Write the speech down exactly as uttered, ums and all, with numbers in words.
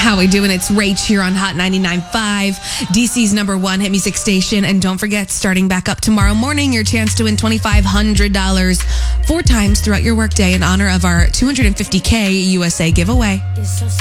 How we doing? It's Rach here on Hot ninety-nine point five, D C's number one hit music station. And don't forget, starting back up tomorrow morning, your chance to win twenty-five hundred dollars four times throughout your workday in honor of our two hundred fifty K U S A giveaway.